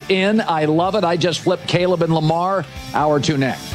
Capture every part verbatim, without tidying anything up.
in. I love it. I just flipped Caleb and Lamar. Hour two next.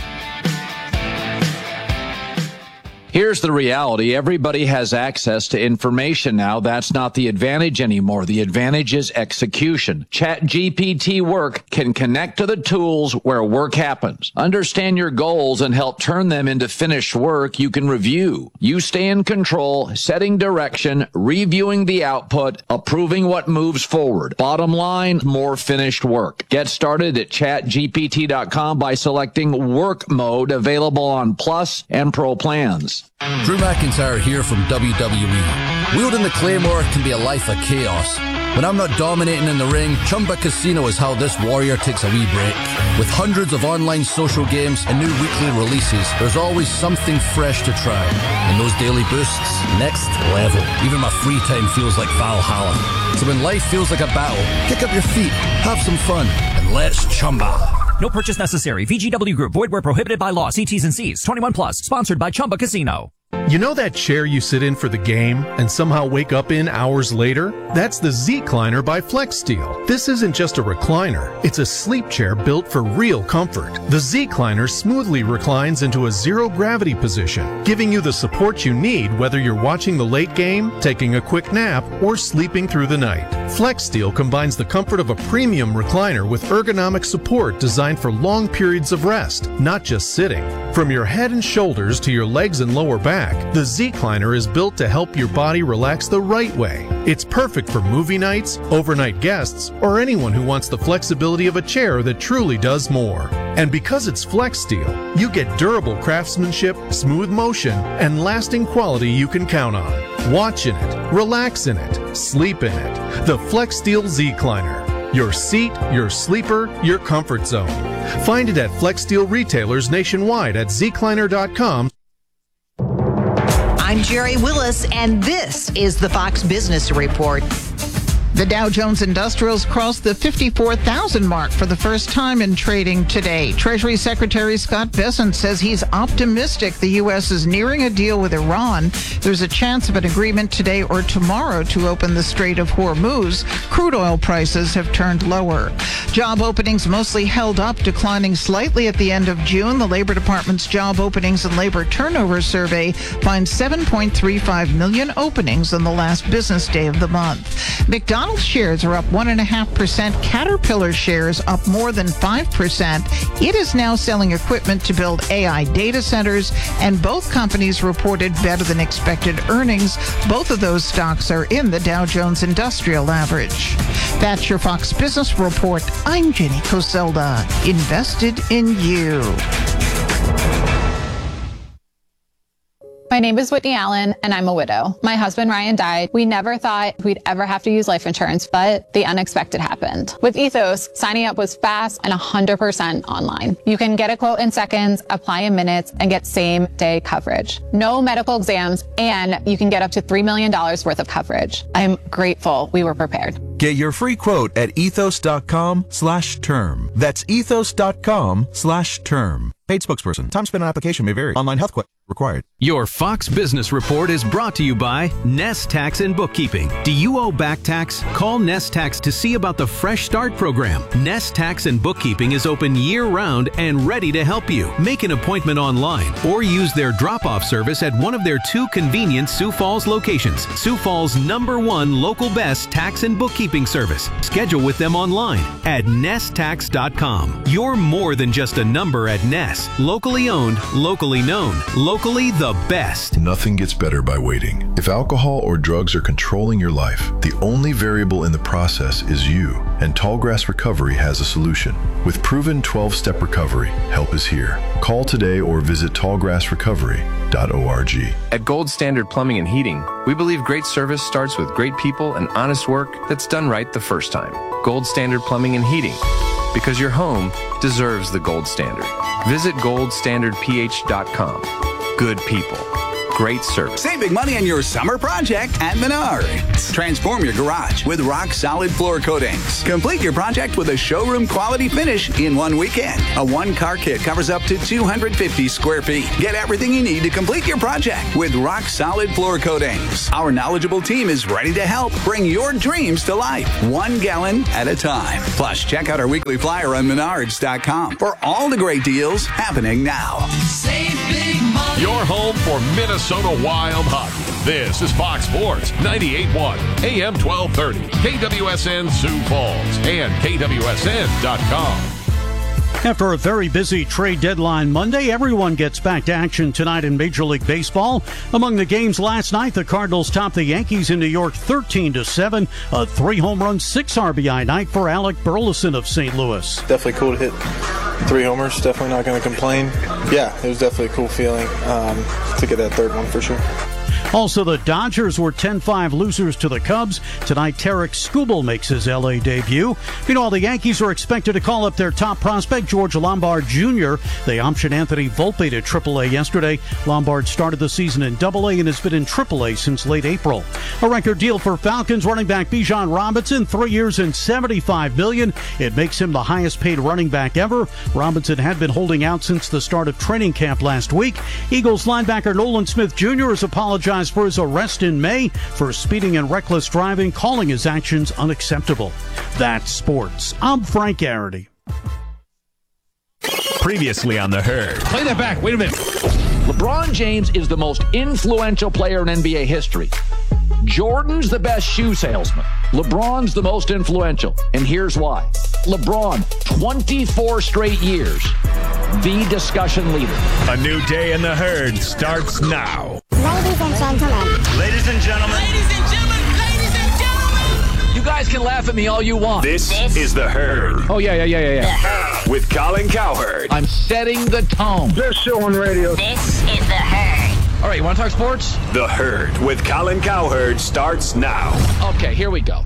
Here's the reality. Everybody has access to information now. That's not the advantage anymore. The advantage is execution. ChatGPT Work can connect to the tools where work happens. Understand your goals and help turn them into finished work you can review. You stay in control, setting direction, reviewing the output, approving what moves forward. Bottom line, more finished work. Get started at chat G P T dot com by selecting Work Mode, available on Plus and Pro plans. Drew McIntyre here from W W E. Wielding the Claymore can be a life of chaos. When I'm not dominating in the ring, Chumba Casino is how this warrior takes a wee break. With hundreds of online social games and new weekly releases, there's always something fresh to try. And those daily boosts, next level. Even my free time feels like Valhalla. So when life feels like a battle, kick up your feet, have some fun, and let's Chumba. No purchase necessary. V G W Group. Void where prohibited by law. See T's and C's. twenty-one plus. Sponsored by Chumba Casino. You know that chair you sit in for the game and somehow wake up in hours later? That's the Z-Cliner by FlexSteel. This isn't just a recliner. It's a sleep chair built for real comfort. The Z-Cliner smoothly reclines into a zero-gravity position, giving you the support you need whether you're watching the late game, taking a quick nap, or sleeping through the night. FlexSteel combines the comfort of a premium recliner with ergonomic support designed for long periods of rest, not just sitting. From your head and shoulders to your legs and lower back, the Z-Cliner is built to help your body relax the right way. It's perfect for movie nights, overnight guests, or anyone who wants the flexibility of a chair that truly does more. And because it's FlexSteel, you get durable craftsmanship, smooth motion, and lasting quality you can count on. Watch in it, relax in it, sleep in it. The FlexSteel Z-Cliner. Your seat, your sleeper, your comfort zone. Find it at FlexSteel retailers nationwide at Z Cliner dot com. I'm Jerry Willis, and this is the Fox Business Report. The Dow Jones Industrials crossed the fifty-four thousand mark for the first time in trading today. Treasury Secretary Scott Bessent says he's optimistic the U S is nearing a deal with Iran. There's a chance of an agreement today or tomorrow to open the Strait of Hormuz. Crude oil prices have turned lower. Job openings mostly held up, declining slightly at the end of June. The Labor Department's Job Openings and Labor Turnover Survey finds seven point three five million openings on the last business day of the month. McDonald's shares are up one point five percent. Caterpillar shares up more than five percent. It is now selling equipment to build A I data centers, and both companies reported better than expected earnings. Both of those stocks are in the Dow Jones Industrial Average. That's your Fox Business Report. I'm Jenny Coselda. Invested in you. My name is Whitney Allen, and I'm a widow. My husband, Ryan, died. We never thought we'd ever have to use life insurance, but the unexpected happened. With Ethos, signing up was fast and one hundred percent online. You can get a quote in seconds, apply in minutes, and get same-day coverage. No medical exams, and you can get up to three million dollars worth of coverage. I'm grateful we were prepared. Get your free quote at ethos.com slash term. That's ethos.com slash term. Paid spokesperson. Time spent on application may vary. Online health quote required. Your Fox Business Report is brought to you by Nest Tax and Bookkeeping. Do you owe back tax? Call Nest Tax to see about the Fresh Start program. Nest Tax and Bookkeeping is open year-round and ready to help you. Make an appointment online or use their drop-off service at one of their two convenient Sioux Falls locations. Sioux Falls' number one local best tax and bookkeeping service. Schedule with them online at nest tax dot com. You're more than just a number at Nest. Locally owned, locally known, locally the best. Nothing gets better by waiting. If alcohol or drugs are controlling your life, the only variable in the process is you, and Tallgrass Recovery has a solution. With proven twelve-step recovery, help is here. Call today or visit tallgrass recovery dot org. At Gold Standard Plumbing and Heating, we believe great service starts with great people and honest work that's done right the first time. Gold Standard Plumbing and Heating, because your home deserves the gold standard. Visit gold standard p h dot com. Good people, great service. Save big money on your summer project at Menards. Transform your garage with rock-solid floor coatings. Complete your project with a showroom-quality finish in one weekend. A one-car kit covers up to two hundred fifty square feet. Get everything you need to complete your project with rock-solid floor coatings. Our knowledgeable team is ready to help bring your dreams to life, one gallon at a time. Plus, check out our weekly flyer on menards dot com for all the great deals happening now. Save big money. Your home for Minnesota Wild hockey. This is Fox Sports ninety-eight point one, A M twelve thirty, K W S N Sioux Falls, and K W S N dot com. After a very busy trade deadline Monday, everyone gets back to action tonight in Major League Baseball. Among the games last night, the Cardinals topped the Yankees in New York thirteen to seven. A three home run, six R B I night for Alec Burleson of Saint Louis. Definitely cool to hit three homers. Definitely not going to complain. Yeah, it was definitely a cool feeling um, to get that third one for sure. Also, the Dodgers were ten five losers to the Cubs. Tonight, Tarek Skubal makes his L A debut. Meanwhile, the Yankees are expected to call up their top prospect, George Lombard Junior They optioned Anthony Volpe to triple A yesterday. Lombard started the season in double A and has been in triple A since late April. A record deal for Falcons running back Bijan Robinson, three years and seventy-five million dollars. It makes him the highest paid running back ever. Robinson had been holding out since the start of training camp last week. Eagles linebacker Nolan Smith Junior has apologized for his arrest in May for speeding and reckless driving, calling his actions unacceptable. That's sports. I'm Frank Garrity. Previously on The Herd. Play that back. Wait a minute. LeBron James is the most influential player in N B A history. Jordan's the best shoe salesman. LeBron's the most influential. And here's why. LeBron, twenty-four straight years, the discussion leader. A new day in The Herd starts now. Ladies and gentlemen. Ladies and gentlemen. Ladies and gentlemen. Ladies and gentlemen. You guys can laugh at me all you want. This, this is The Herd. Oh, yeah, yeah, yeah, yeah, yeah. The Herd. With Colin Cowherd. I'm setting the tone. Best show on radio. This is The Herd. All right, you want to talk sports? The Herd with Colin Cowherd starts now. Okay, here we go.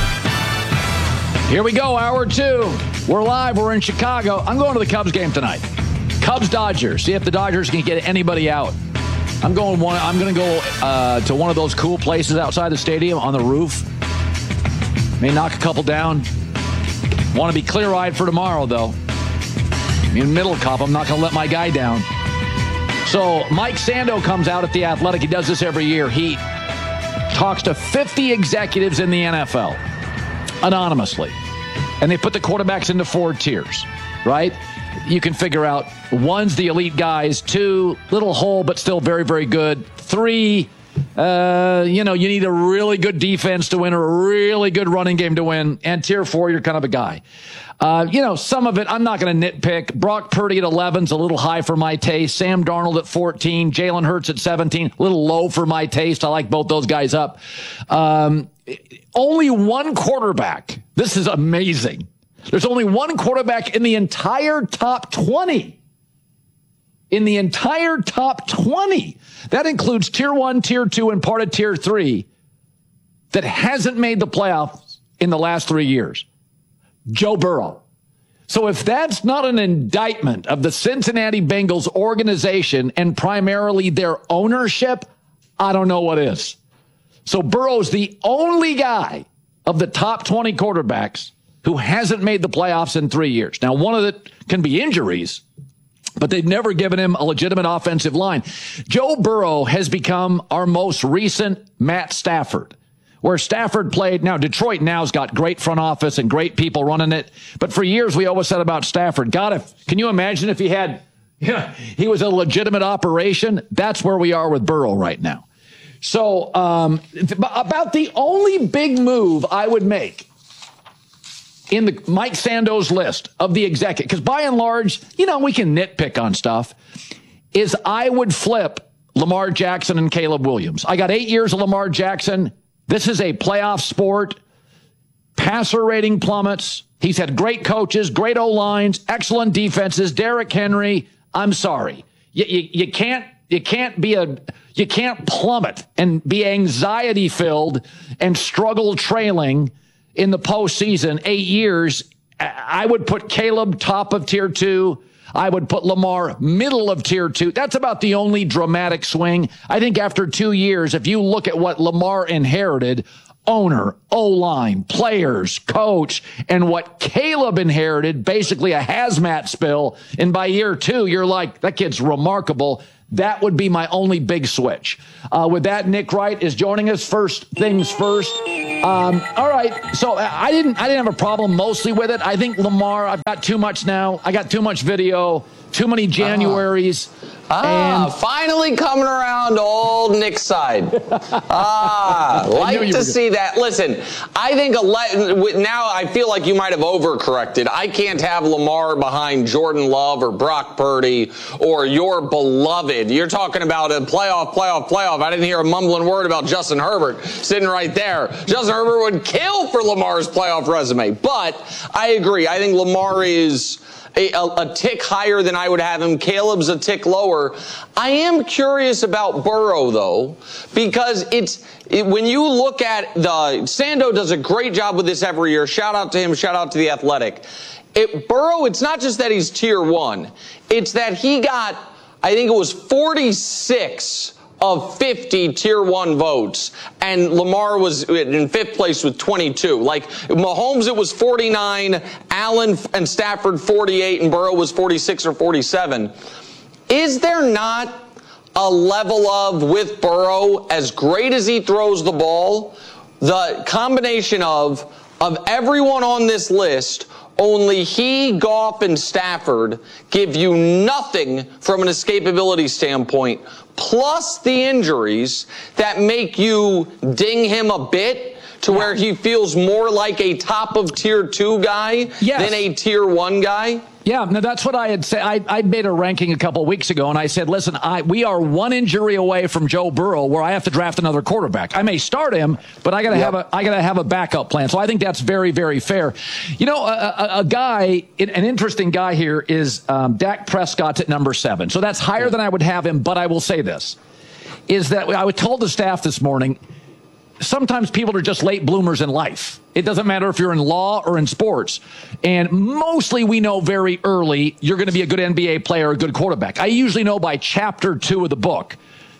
Here we go, hour two. We're live. We're in Chicago. I'm going to the Cubs game tonight. Cubs-Dodgers. See if the Dodgers can get anybody out. I'm going one. I'm going to go uh, to one of those cool places outside the stadium on the roof. May knock a couple down. Want to be clear-eyed for tomorrow, though. In Middle Cup, I'm not going to let my guy down. So Mike Sando comes out at The Athletic. He does this every year. He talks to fifty executives in the N F L anonymously. And they put the quarterbacks into four tiers, right? You can figure out one's the elite guys, two, little hole, but still very, very good. Three, uh, you know, you need a really good defense to win or a really good running game to win. And tier four, you're kind of a guy. Uh, you know, some of it, I'm not going to nitpick. Brock Purdy at eleven is a little high for my taste. Sam Darnold at fourteen. Jalen Hurts at seventeen, a little low for my taste. I like both those guys up. Um, only one quarterback. This is amazing. There's only one quarterback in the entire top twenty. In the entire top twenty. That includes tier one, tier two, and part of tier three that hasn't made the playoffs in the last three years. Joe Burrow. So if that's not an indictment of the Cincinnati Bengals organization and primarily their ownership, I don't know what is. So Burrow's the only guy of the top twenty quarterbacks who hasn't made the playoffs in three years. Now, one of it can be injuries, but they've never given him a legitimate offensive line. Joe Burrow has become our most recent Matt Stafford, where Stafford played. Now, Detroit now's got great front office and great people running it. But for years, we always said about Stafford, God, if, can you imagine if he had, yeah, he was a legitimate operation? That's where we are with Burrow right now. So um, about the only big move I would make in the Mike Sando's list of the executive, because by and large, you know, we can nitpick on stuff, is I would flip Lamar Jackson and Caleb Williams. I got eight years of Lamar Jackson. This is a playoff sport. Passer rating plummets. He's had great coaches, great O-lines, excellent defenses. Derrick Henry, I'm sorry. You, you, you can't, you can't be a, you can't plummet and be anxiety filled and struggle trailing in the postseason. Eight years. I would put Caleb top of tier two. I would put Lamar middle of tier two. That's about the only dramatic swing. I think after two years, if you look at what Lamar inherited, owner, O-line, players, coach, and what Caleb inherited, basically a hazmat spill. And by year two, you're like, that kid's remarkable. That would be my only big switch. Uh, with that, Nick Wright is joining us. First things first. Um, all right. So I didn't, I didn't have a problem mostly with it. I think Lamar, I've got too much now. I got too much video, too many Januaries. Uh-huh. Ah, and finally coming around to old Nick's side. Ah, like to see that. Listen, I think ele- now I feel like you might have overcorrected. I can't have Lamar behind Jordan Love or Brock Purdy or your beloved. You're talking about a playoff, playoff, playoff. I didn't hear a mumbling word about Justin Herbert sitting right there. Justin Herbert would kill for Lamar's playoff resume. But I agree. I think Lamar is A, a, a tick higher than I would have him. Caleb's a tick lower. I am curious about Burrow, though, because it's it, when you look at the Sando does a great job with this every year. Shout out to him. Shout out to The Athletic. It, Burrow, it's not just that he's tier one. It's that he got, I think it was forty-six of fifty tier one votes, and Lamar was in fifth place with twenty-two. Like Mahomes, it was forty-nine, Allen and Stafford forty-eight, and Burrow was forty-six or forty-seven. Is there not a level of, with Burrow, as great as he throws the ball, the combination of, of everyone on this list, only he, Goff, and Stafford give you nothing from an escapability standpoint, plus the injuries that make you ding him a bit to yeah. where he feels more like a top of tier two guy yes. than a tier one guy? Yeah, no, that's what I had said. I, I made a ranking a couple of weeks ago, and I said, listen, I, we are one injury away from Joe Burrow where I have to draft another quarterback. I may start him, but I got to yep. have a I got to have a backup plan. So I think that's very, very fair. You know, a, a, a guy, an interesting guy here is um, Dak Prescott's at number seven. So that's higher than I would have him, but I will say this, is that I was told the staff this morning, sometimes people are just late bloomers in life. It doesn't matter if you're in law or in sports. And mostly we know very early you're going to be a good N B A player, a good quarterback. I usually know by chapter two of the book.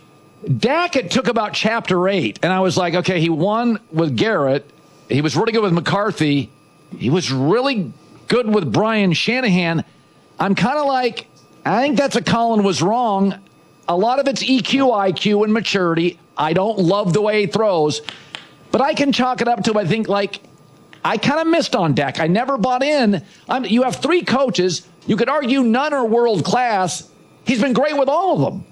Dak, it took about chapter eight. And I was like, okay, he won with Garrett. He was really good with McCarthy. He was really good with Brian Shanahan. I'm kind of like, I think that's a Colin was wrong. A lot of it's E Q, I Q, and maturity. I don't love the way he throws, but I can chalk it up to, I think, like, I kind of missed on Dak. I never bought in. I'm, you have three coaches. You could argue none are world class. He's been great with all of them.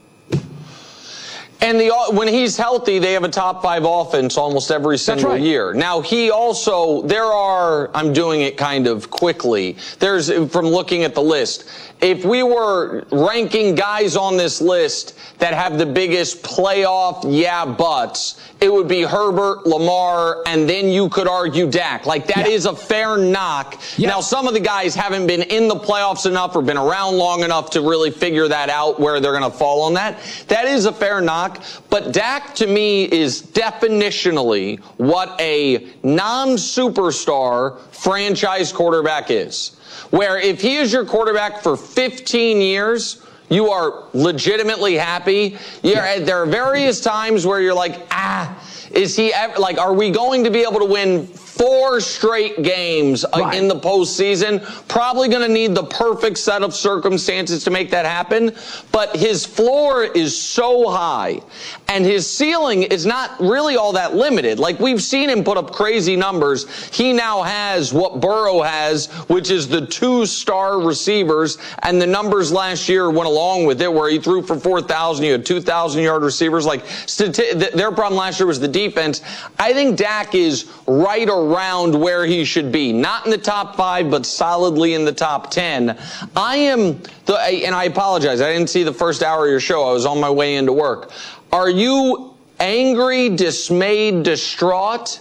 And the when he's healthy, they have a top five offense almost every single right. year. Now, he also, there are, I'm doing it kind of quickly. There's, from looking at the list, if we were ranking guys on this list that have the biggest playoff yeah buts, it would be Herbert, Lamar, and then you could argue Dak. Like, that yeah. is a fair knock. Yeah. Now, some of the guys haven't been in the playoffs enough or been around long enough to really figure that out where they're going to fall on that. That is a fair knock. But Dak, to me, is definitionally what a non-superstar franchise quarterback is. Where if he is your quarterback for fifteen years, you are legitimately happy. You're, yeah. There are various times where you're like, ah, is he ever, like, are we going to be able to win four straight games right. in the postseason? Probably going to need the perfect set of circumstances to make that happen. But his floor is so high, and his ceiling is not really all that limited. Like, we've seen him put up crazy numbers. He now has what Burrow has, which is the two-star receivers, and the numbers last year went along with it, where he threw for four thousand. You had two thousand yard receivers. Like, stati- their problem last year was the defense. I think Dak is right around where he should be. Not in the top five, but solidly in the top ten. I am, the, and I apologize, I didn't see the first hour of your show. I was on my way into work. Are you angry, dismayed, distraught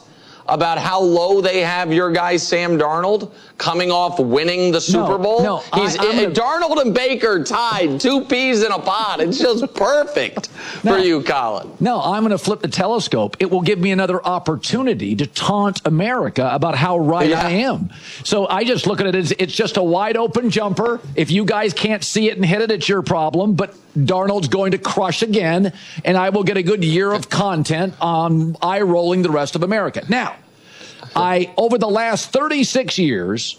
about how low they have your guy Sam Darnold coming off winning the Super No, Bowl? no, He's I- I'm it, gonna- Darnold and Baker tied, two peas in a pod. It's just perfect No. for you, Colin. No, I'm going to flip the telescope. It will give me another opportunity to taunt America about how right Yeah. I am. So I just look at it as it's just a wide open jumper. If you guys can't see it and hit it, it's your problem. But Darnold's going to crush again, and I will get a good year of content on eye rolling the rest of America. Now, I over the last thirty-six years,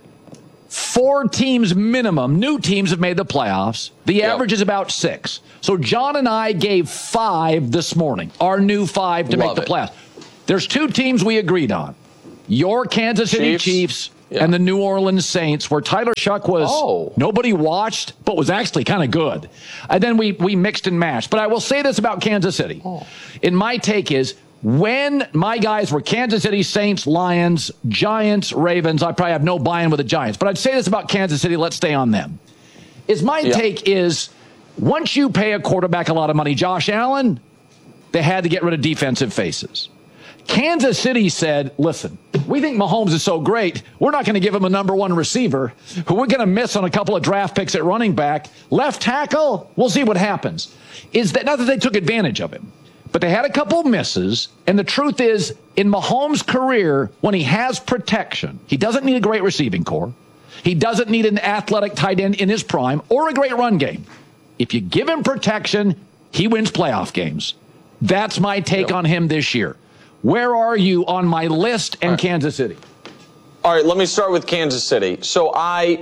four teams minimum, new teams have made the playoffs. The Yep. average is about six. So John and I gave five this morning, our new five to Love make the it. playoffs. There's two teams we agreed on. Your Kansas City Chiefs. Chiefs, Yeah. and the New Orleans Saints, where Tyler Shuck was Oh. nobody watched, but was actually kind of good. And then we, we mixed and matched. But I will say this about Kansas City. Oh. And my take is, when my guys were Kansas City, Saints, Lions, Giants, Ravens, I probably have no buy-in with the Giants. But I'd say this about Kansas City. Let's stay on them. Is my Yeah. take is, once you pay a quarterback a lot of money, Josh Allen, they had to get rid of defensive faces. Kansas City said, listen, we think Mahomes is so great, we're not going to give him a number one receiver who we're going to miss on a couple of draft picks at running back. Left tackle, we'll see what happens. Is that not that they took advantage of him, but they had a couple of misses. And the truth is, in Mahomes' career, when he has protection, he doesn't need a great receiving core. He doesn't need an athletic tight end in his prime or a great run game. If you give him protection, he wins playoff games. That's my take Yep. on him this year. Where are you on my list and All right. Kansas City? All right, let me start with Kansas City. So I,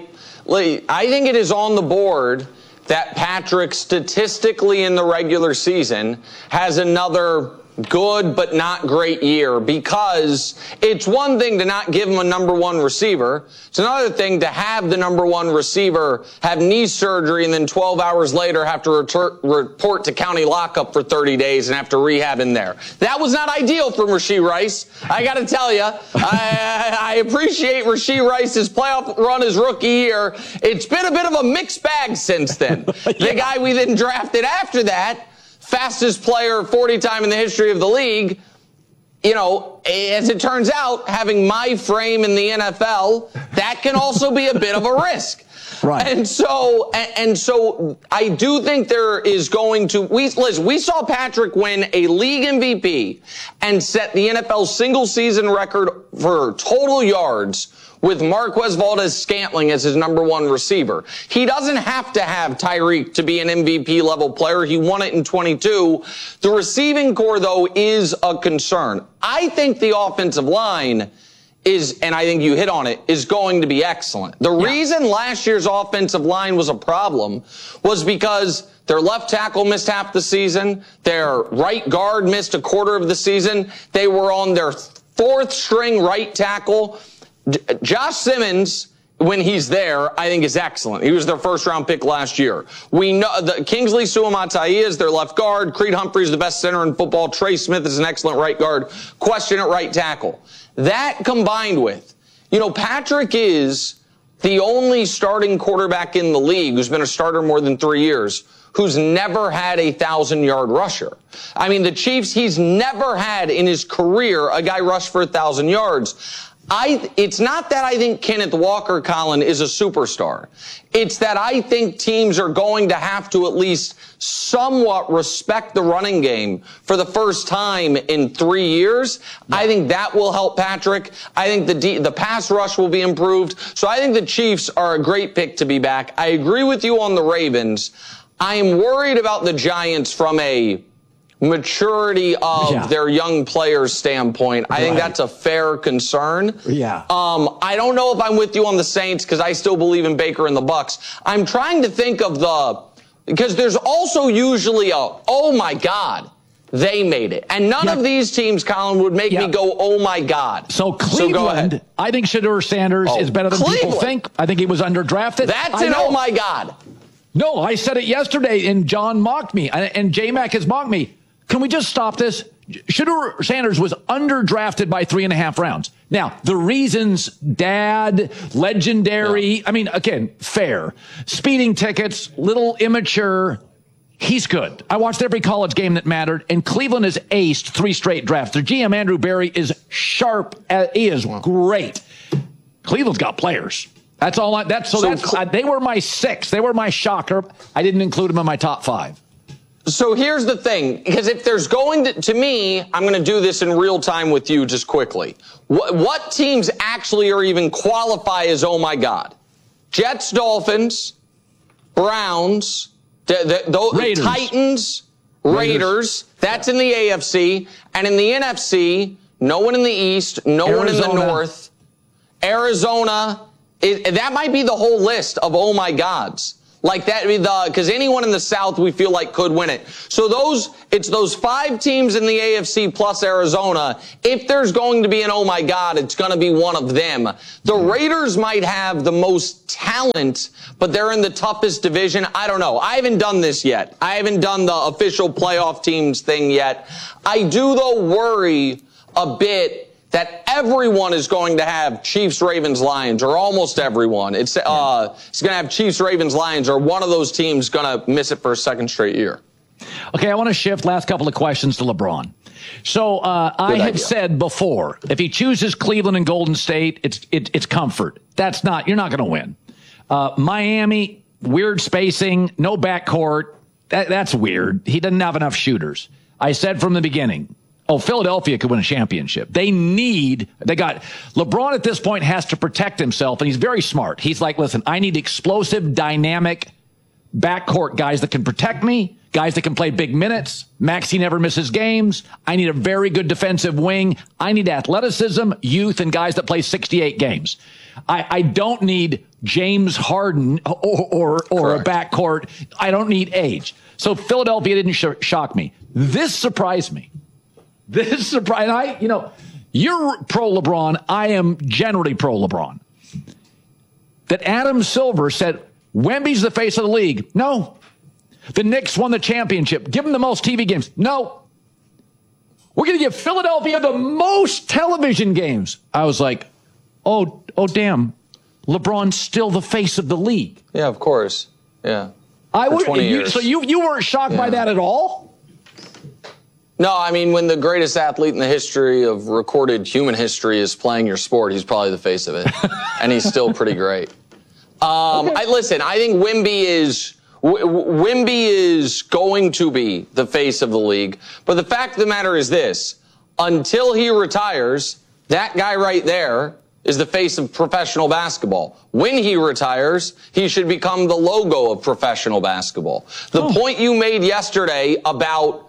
I think it is on the board that Patrick statistically in the regular season has another good but not great year, because it's one thing to not give him a number one receiver. It's another thing to have the number one receiver have knee surgery and then twelve hours later have to retur- report to county lockup for thirty days and have to rehab in there. That was not ideal for Rashee Rice. I got to tell you, I, I appreciate Rashee Rice's playoff run his rookie year. It's been a bit of a mixed bag since then. yeah. The guy we then drafted after that, fastest player forty time in the history of the league, you know, as it turns out, having my frame in the N F L, that can also be a bit of a risk. Right. And so, and, and so I do think there is going to, we, listen, we saw Patrick win a league M V P and set the N F L single season record for total yards with Marquez Valdez-Scantling as his number one receiver. He doesn't have to have Tyreek to be an M V P level player. He won it in twenty-two. The receiving core, though, is a concern. I think the offensive line is, and I think you hit on it, is going to be excellent. The yeah. reason last year's offensive line was a problem was because their left tackle missed half the season. Their right guard missed a quarter of the season. They were on their fourth string right tackle. Josh Simmons, when he's there, I think is excellent. He was their first round pick last year. We know that Kingsley Suamataia is their left guard. Creed Humphrey is the best center in football. Trey Smith is an excellent right guard. Question at right tackle. That combined with, you know, Patrick is the only starting quarterback in the league who's been a starter more than three years who's never had a thousand-yard rusher. I mean, the Chiefs, he's never had in his career a guy rush for a thousand yards. I, it's not that I think Kenneth Walker, Colin, is a superstar. It's that I think teams are going to have to at least somewhat respect the running game for the first time in three years. Yeah. I think that will help Patrick. I think the D, the pass rush will be improved. So I think the Chiefs are a great pick to be back. I agree with you on the Ravens. I am worried about the Giants from a maturity of yeah. their young players standpoint. I right. think that's a fair concern. Yeah. Um, I don't know if I'm with you on the Saints because I still believe in Baker and the Bucks. I'm trying to think of the, because there's also usually a, oh my God, they made it. And none yep. of these teams, Colin, would make yep. me go, oh my God. So Cleveland, so I think Shedeur Sanders oh, is better than Cleveland. people think. I think he was underdrafted. That's I an know. oh my God. No, I said it yesterday and John mocked me and J-Mac has mocked me. Can we just stop this? Shedeur Sanders was underdrafted by three and a half rounds. Now, the reasons, dad, legendary, yeah. I mean, again, fair. Speeding tickets, little immature. He's good. I watched every college game that mattered, and Cleveland has aced three straight drafts. Their G M, Andrew Berry, is sharp. Uh, he is great. Cleveland's got players. That's all I, that's, so, so that's, uh, they were my six. They were my shocker. I didn't include them in my top five. So here's the thing, because if there's going to, to me, I'm going to do this in real time with you just quickly. What, what teams actually are even qualify as, oh my God? Jets, Dolphins, Browns, the, the, the Raiders. Titans, Raiders. Raiders. That's in the A F C. And in the N F C, no one in the East, no Arizona. one in the North. Arizona. It, that might be the whole list of oh my gods. Like that, because anyone in the South we feel like could win it. So those, it's those five teams in the A F C plus Arizona. If there's going to be an oh my God, it's going to be one of them. The Raiders might have the most talent, but they're in the toughest division. I don't know. I haven't done this yet. I haven't done the official playoff teams thing yet. I do though worry a bit that everyone is going to have Chiefs, Ravens, Lions, or almost everyone. It's uh, it's going to have Chiefs, Ravens, Lions, or one of those teams going to miss it for a second straight year. Okay, I want to shift last couple of questions to LeBron. So uh, I idea. have said before, if he chooses Cleveland and Golden State, it's it, it's comfort. That's not, you're not going to win. Uh, Miami, weird spacing, no backcourt. That, that's weird. He doesn't have enough shooters. I said from the beginning, oh, Philadelphia could win a championship. They need, they got, LeBron at this point has to protect himself, and he's very smart. He's like, listen, I need explosive, dynamic backcourt guys that can protect me, guys that can play big minutes. Maxey never misses games. I need a very good defensive wing. I need athleticism, youth, and guys that play sixty-eight games. I, I don't need James Harden or, or, or a backcourt. I don't need age. So Philadelphia didn't sh- shock me. This surprised me. This surprise, I, you know, you're pro LeBron. I am generally pro LeBron. That Adam Silver said, Wemby's the face of the league. No. The Knicks won the championship. Give them the most T V games. No. We're going to give Philadelphia the most television games. I was like, oh, oh, damn. LeBron's still the face of the league. Yeah, of course. Yeah. I For would, twenty you, years. So you, you weren't shocked Yeah. by that at all? No, I mean, when the greatest athlete in the history of recorded human history is playing your sport, he's probably the face of it. And he's still pretty great. Um, okay. I listen, I think Wemby is, w- Wemby is going to be the face of the league. But the fact of the matter is this, until he retires, that guy right there is the face of professional basketball. When he retires, he should become the logo of professional basketball. The oh. point you made yesterday about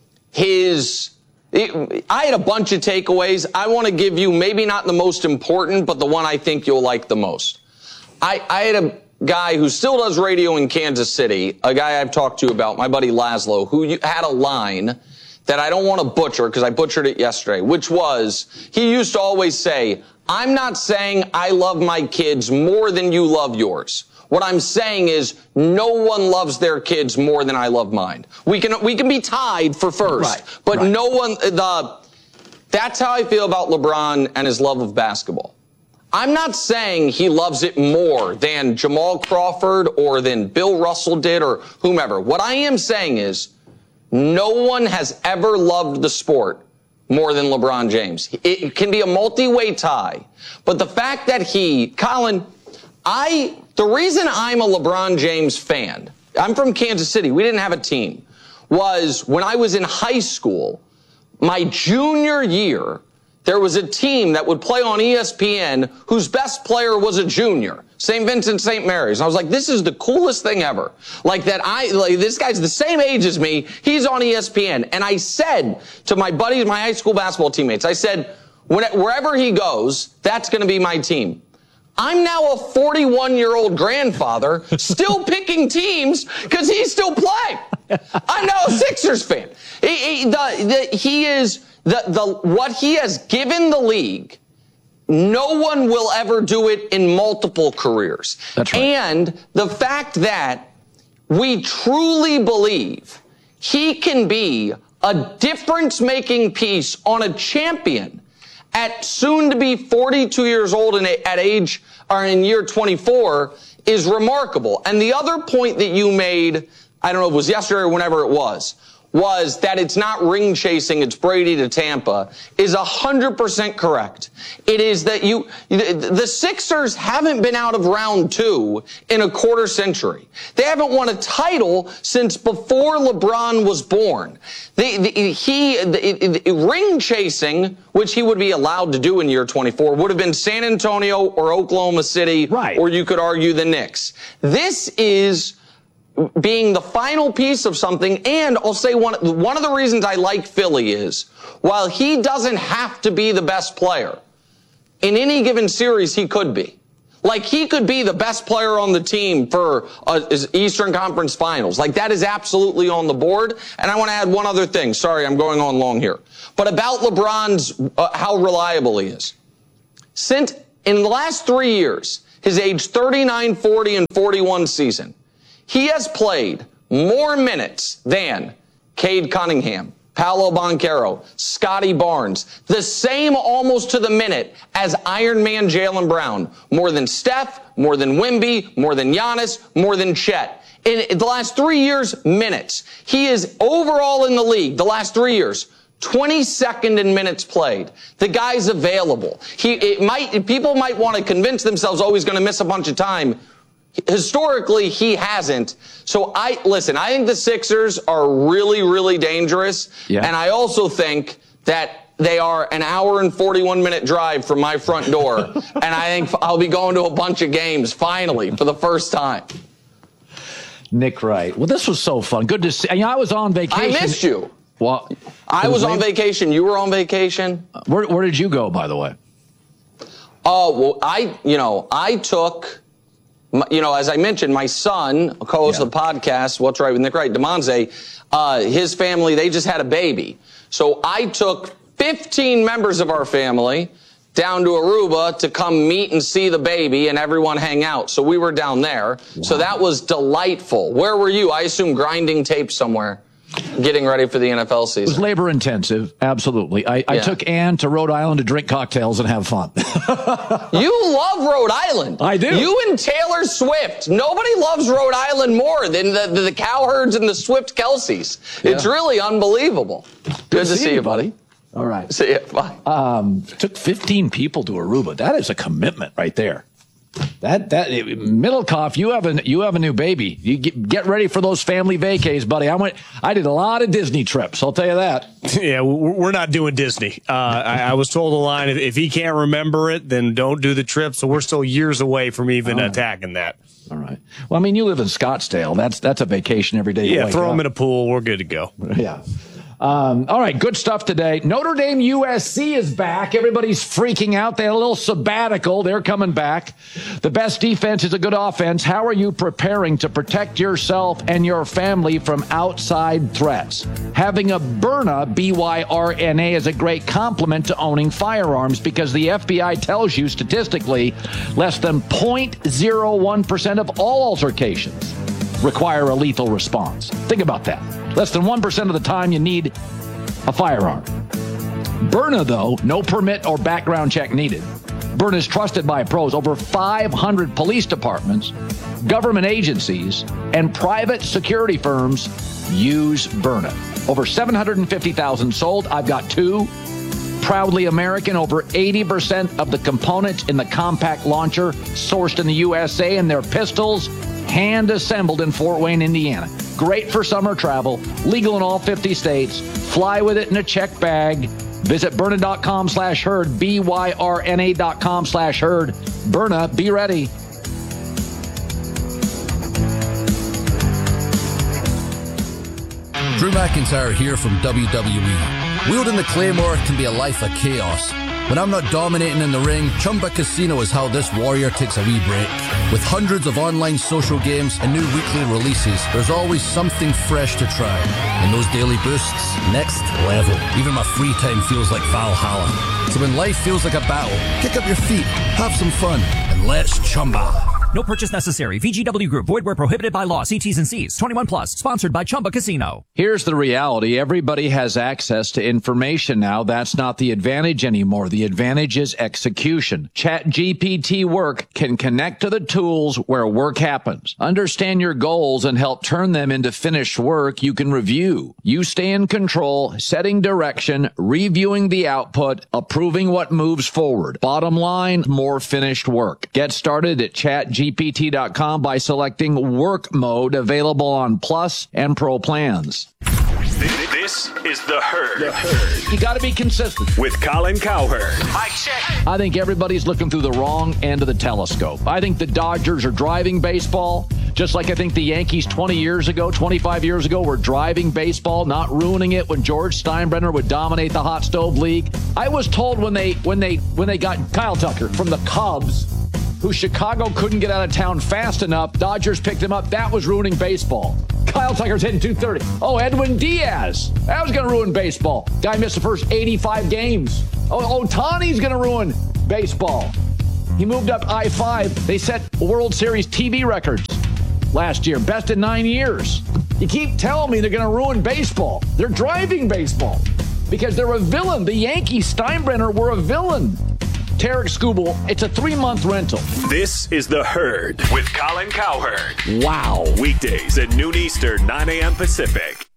his, it, I had a bunch of takeaways. I want to give you maybe not the most important, but the one I think you'll like the most. I, I had a guy who still does radio in Kansas City, a guy I've talked to about, my buddy Laszlo, who had a line that I don't want to butcher because I butchered it yesterday, which was, he used to always say, I'm not saying I love my kids more than you love yours. What I'm saying is no one loves their kids more than I love mine. We can we can be tied for first, right, but right. no one, the that's how I feel about LeBron and his love of basketball. I'm not saying he loves it more than Jamal Crawford or than Bill Russell did or whomever. What I am saying is no one has ever loved the sport more than LeBron James. It can be a multi-way tie, but the fact that he, Colin, I, the reason I'm a LeBron James fan, I'm from Kansas City, we didn't have a team, was when I was in high school, my junior year, there was a team that would play on E S P N whose best player was a junior, Saint Vincent Saint Mary's. And I was like, this is the coolest thing ever. Like that I, like this guy's the same age as me, he's on E S P N. And I said to my buddies, my high school basketball teammates, I said, when, wherever he goes, that's going to be my team. I'm now a forty-one-year-old grandfather still picking teams because he's still playing. I'm now a Sixers fan. He, he, the, the, he is the, the what he has given the league. No one will ever do it in multiple careers. That's right. And the fact that we truly believe he can be a difference-making piece on a champion at soon to be forty-two years old and at age or in year twenty-four is remarkable. And the other point that you made I don't know if it was yesterday or whenever it was, was that it's not ring chasing, it's Brady to Tampa, is one hundred percent correct. It is that you, the Sixers haven't been out of round two in a quarter century. They haven't won a title since before LeBron was born. The, the, he, the, the, ring chasing, which he would be allowed to do in year twenty-four, would have been San Antonio or Oklahoma City, right. Or you could argue the Knicks. This is being the final piece of something, and I'll say one, one of the reasons I like Philly is, while he doesn't have to be the best player, in any given series he could be. Like, he could be the best player on the team for uh, Eastern Conference Finals. Like, that is absolutely on the board. And I want to add one other thing. Sorry, I'm going on long here. But about LeBron's, uh, how reliable he is. Since, in the last three years, his age thirty-nine, forty, and forty-one season, he has played more minutes than Cade Cunningham, Paolo Banchero, Scotty Barnes, the same almost to the minute as Iron Man Jaylen Brown, more than Steph, more than Wemby, more than Giannis, more than Chet. In the last three years, minutes. He is overall in the league, the last three years, twenty-second in minutes played. The guy's available. He, it might, people might want to convince themselves, oh, he's going to miss a bunch of time. Historically, he hasn't. So I, listen, I think the Sixers are really, really dangerous. Yeah. And I also think that they are an hour and forty-one minute drive from my front door. And I think I'll be going to a bunch of games finally for the first time. Nick Wright. Well, this was so fun. Good to see. I, mean, I was on vacation. I missed you. Well, I was on vacation. You were on vacation. Where, where did you go, by the way? Oh, well, I, you know, I took... You know, as I mentioned, my son, co-host yeah. of the podcast, What's Right with Nick Wright, Demonze, uh, his family, they just had a baby. So I took fifteen members of our family down to Aruba to come meet and see the baby and everyone hang out. So we were down there. Wow. So that was delightful. Where were you? I assume grinding tape somewhere, getting ready for the N F L season. It was labor intensive, absolutely. I, yeah. I took Ann to Rhode Island to drink cocktails and have fun. You love Rhode Island. I do. You and Taylor Swift. Nobody loves Rhode Island more than the, the, the Cowherds and the Swift Kelseys. Yeah. It's really unbelievable. Good, Good to see, see you, buddy. All right. See you. Bye. Um, took fifteen people to Aruba. That is a commitment right there. That that Middlecoff, you have a you have a new baby. You get, get ready for those family vacays, buddy. I went. I did a lot of Disney trips. I'll tell you that. Yeah, we're not doing Disney. Uh, I, I was told the line: if, if he can't remember it, then don't do the trip. So we're still years away from even right. attacking that. All right. Well, I mean, you live in Scottsdale. That's that's a vacation every day. Yeah, throw him in a pool. We're good to go. Yeah. Um, all right, good stuff today. Notre Dame U S C is back. Everybody's freaking out. They had a little sabbatical. They're coming back. The best defense is a good offense. How are you preparing to protect yourself and your family from outside threats? Having a Byrna, B Y R N A, is a great complement to owning firearms because the F B I tells you statistically less than zero point zero one percent of all altercations require a lethal response. Think about that. Less than one percent of the time you need a firearm. Byrna, though, no permit or background check needed. Byrna is trusted by pros. Over five hundred police departments, government agencies, and private security firms use Byrna. Over seven hundred fifty thousand sold. I've got two. Proudly American, over eighty percent of the components in the compact launcher sourced in the U S A, and their pistols hand-assembled in Fort Wayne, Indiana. Great for summer travel, legal in all fifty states. Fly with it in a check bag. Visit Byrna.com slash herd, B Y R N A dot com slash herd. Byrna, be ready. Drew McIntyre here from W W E. Wielding the Claymore can be a life of chaos. When I'm not dominating in the ring, Chumba Casino is how this warrior takes a wee break. With hundreds of online social games and new weekly releases, there's always something fresh to try. And those daily boosts, next level. Even my free time feels like Valhalla. So when life feels like a battle, kick up your feet, have some fun, and let's Chumba. No purchase necessary. V G W Group. Void where prohibited by law. See T's and C's. twenty-one plus. Sponsored by Chumba Casino. Here's the reality. Everybody has access to information now. That's not the advantage anymore. The advantage is execution. Chat G P T Work can connect to the tools where work happens. Understand your goals and help turn them into finished work you can review. You stay in control, setting direction, reviewing the output, approving what moves forward. Bottom line, more finished work. Get started at chat G P T dot com by selecting Work Mode, available on Plus and Pro plans. This is The Herd. The Herd. You got to be consistent. With Colin Cowherd. Mike check. I think everybody's looking through the wrong end of the telescope. I think the Dodgers are driving baseball, just like I think the Yankees twenty years ago, twenty-five years ago were driving baseball, not ruining it when George Steinbrenner would dominate the hot stove league. I was told when they when they when they got Kyle Tucker from the Cubs, who Chicago couldn't get out of town fast enough, Dodgers picked him up. That was ruining baseball. Kyle Tucker's hitting two thirty. Oh, Edwin Diaz. That was going to ruin baseball. Guy missed the first eighty-five games. Oh, Ohtani's going to ruin baseball. He moved up I five. They set World Series T V records last year. Best in nine years. You keep telling me they're going to ruin baseball. They're driving baseball because they're a villain. The Yankees, Steinbrenner, were a villain. Tarek Skubal, it's a three-month rental. This is The Herd with Colin Cowherd. Wow. Weekdays at noon Eastern, nine a.m. Pacific.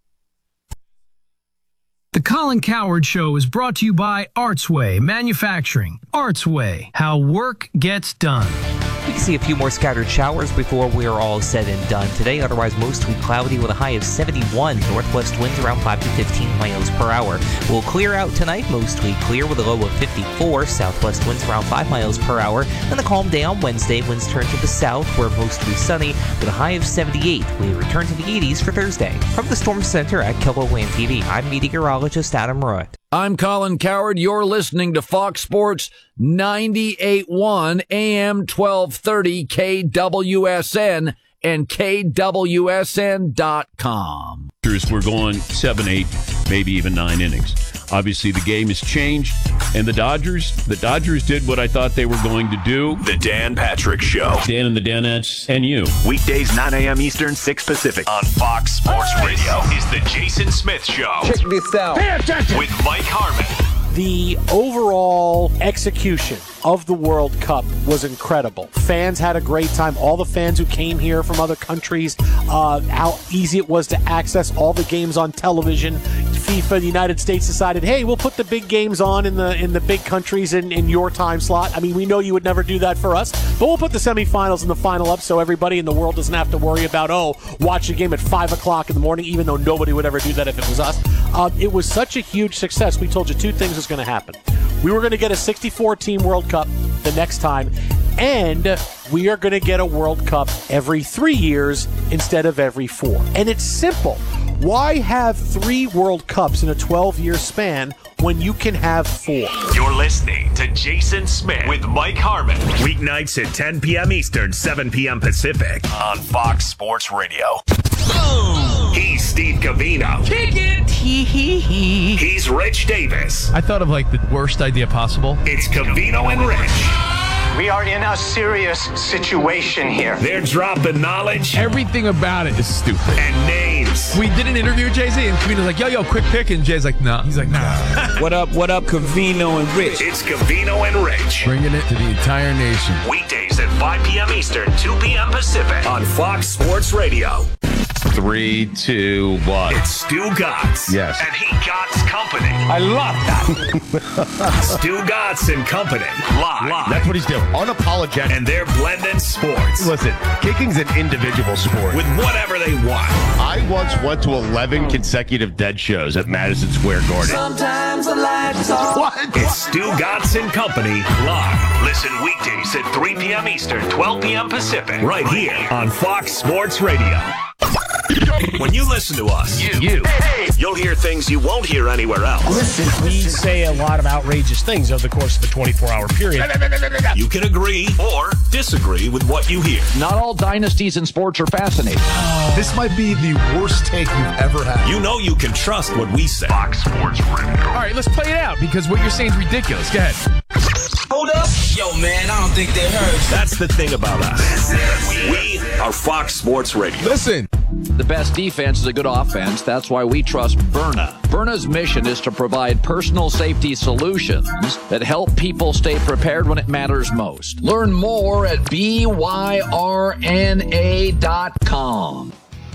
The Colin Cowherd Show is brought to you by Artsway Manufacturing. Artsway, how work gets done. We can see a few more scattered showers before we're all said and done today. Otherwise, mostly cloudy with a high of seventy-one. Northwest winds around five to fifteen miles per hour. We'll clear out tonight, mostly clear with a low of fifty-four. Southwest winds around five miles per hour. Then a calm day on Wednesday. Winds turn to the south. We're mostly sunny with a high of seventy-eight. We return to the eighties for Thursday. From the Storm Center at KELOLAND T V, I'm meteorologist Adam Rutt. I'm Colin Cowherd. You're listening to Fox Sports ninety-eight point one A M twelve thirty K W S N and K W S N dot com. We're going seven, eight, maybe even nine innings. Obviously, the game has changed, and the Dodgers, the Dodgers did what I thought they were going to do. The Dan Patrick Show. Dan and the Danettes and you. Weekdays, nine a.m. Eastern, six Pacific. On Fox Sports Radio is The Jason Smith Show. Check this out. Pay attention. With Mike Harmon. The overall execution of the World Cup was incredible. Fans had a great time. All the fans who came here from other countries, uh, how easy it was to access all the games on television. FIFA, the United States decided, hey, we'll put the big games on in the in the big countries in, in your time slot. I mean, we know you would never do that for us, but we'll put the semifinals and the final up so everybody in the world doesn't have to worry about, oh, watch a game at five o'clock in the morning, even though nobody would ever do that if it was us. Uh, it was such a huge success. We told you two things was going to happen. We were going to get a sixty-four team World Cup the next time, and we are going to get a World Cup every three years instead of every four. And it's simple. Why have three World Cups in a twelve-year span when you can have four? You're listening to Jason Smith with Mike Harmon. Weeknights at ten p.m. Eastern, seven p.m. Pacific on Fox Sports Radio. Boom! He's Steve Covino. Kick it! Hee hee hee. He's Rich Davis. I thought of like the worst idea possible. It's Covino and Rich. We are in a serious situation here. They're dropping knowledge. Everything about it is stupid. And names. We did an interview with Jay-Z, and Covino's like, yo, yo, quick pick. And Jay's like, nah. He's like, nah. What up, what up, Covino and Rich? It's Covino and Rich. Bringing it to the entire nation. Weekdays at five p.m. Eastern, two p.m. Pacific on Fox Sports Radio. Three, two, one. It's Stu Gotts. Yes. And he Gotts Company. I love that. Stu Gotts and Company. Live. Live. That's what he's doing. Unapologetic. And they're blending sports. Listen, kicking's an individual sport. With whatever they want. I once went to eleven consecutive dead shows at Madison Square Garden. Sometimes the lights off. What? It's Stu Gotts and Company live. Listen weekdays at three p.m. Eastern, twelve p.m. Pacific. Right here on Fox Sports Radio. When you listen to us, you, you, you'll hear things you won't hear anywhere else. Listen, we say a lot of outrageous things over the course of a twenty-four hour period. You can agree or disagree with what you hear. Not all dynasties in sports are fascinating. This might be the worst take you've ever had. You know you can trust what we say. Fox Sports Radio. All right, let's play it out because what you're saying is ridiculous. Go ahead. Hold up. Yo, man, I don't think they heard. That's the thing about us. We are Fox Sports Radio. Listen. The best defense is a good offense. That's why we trust Byrna. Byrna's mission is to provide personal safety solutions that help people stay prepared when it matters most. Learn more at B Y R N A dot com.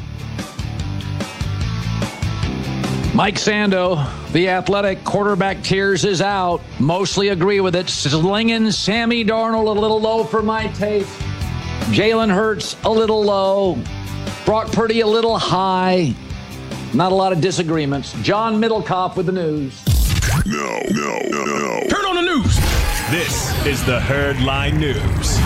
Mike Sando, the Athletic quarterback tiers is out. Mostly agree with it. Slinging Sammy Darnold a little low for my taste. Jalen Hurts a little low. Brock Purdy a little high. Not a lot of disagreements. John Middlecoff with the news. No, no, no, no. Turn on the news. This is the Herd Line News.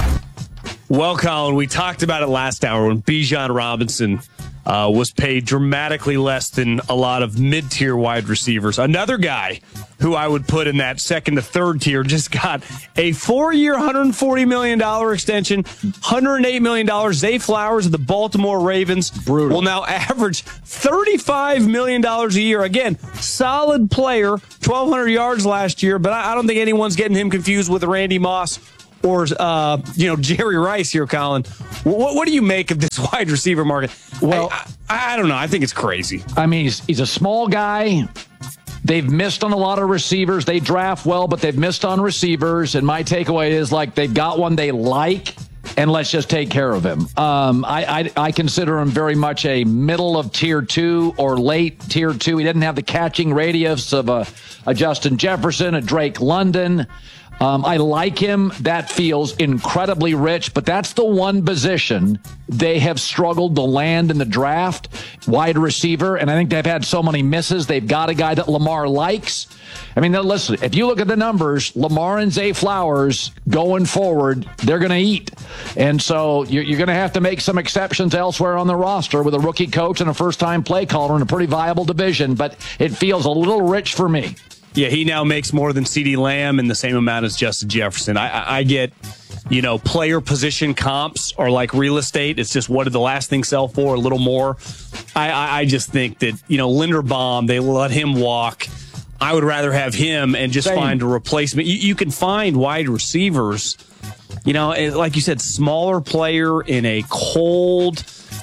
Well, Colin, we talked about it last hour when Bijan Robinson uh, was paid dramatically less than a lot of mid-tier wide receivers. Another guy who I would put in that second to third tier just got a four-year, one hundred forty million dollars extension, one hundred eight million dollars. Zay Flowers of the Baltimore Ravens Brutal. will now average thirty-five million dollars a year. Again, solid player, twelve hundred yards last year, but I don't think anyone's getting him confused with Randy Moss or, uh, you know, Jerry Rice here, Colin. What, what do you make of this wide receiver market? Well, I, I, I don't know. I think it's crazy. I mean, he's, he's a small guy. They've missed on a lot of receivers. They draft well, but they've missed on receivers. And my takeaway is, like, they've got one they like, and let's just take care of him. Um, I, I, I consider him very much a middle of tier two or late tier two. He didn't have the catching radius of a, a Justin Jefferson, a Drake London. Um, I like him. That feels incredibly rich, but that's the one position they have struggled to land in the draft, wide receiver, and I think they've had so many misses. They've got a guy that Lamar likes. I mean, listen, if you look at the numbers, Lamar and Zay Flowers going forward, they're going to eat. And so you're, you're going to have to make some exceptions elsewhere on the roster with a rookie coach and a first-time play caller in a pretty viable division, but it feels a little rich for me. Yeah, he now makes more than CeeDee Lamb and the same amount as Justin Jefferson. I, I, I get, you know, player position comps are like real estate. It's just what did the last thing sell for? A little more. I, I, I just think that, you know, Linderbaum, they let him walk. I would rather have him and just Same. find a replacement. You, you can find wide receivers, you know, like you said, smaller player in a cold,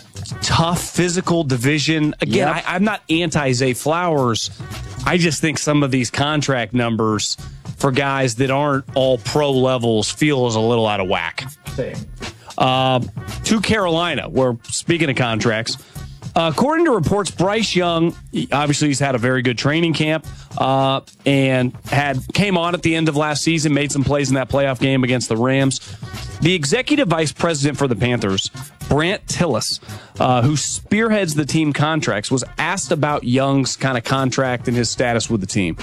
tough physical division. Again, yep. I, I'm not anti-Zay Flowers. I just think some of these contract numbers for guys that aren't all pro levels feels a little out of whack. Same. Uh, to Carolina, where, speaking of contracts, uh, according to reports, Bryce Young, obviously he's had a very good training camp uh, and had came on at the end of last season, made some plays in that playoff game against the Rams. The executive vice president for the Panthers, Brant Tillis, uh, who spearheads the team contracts, was asked about Young's kind of contract and his status with the team.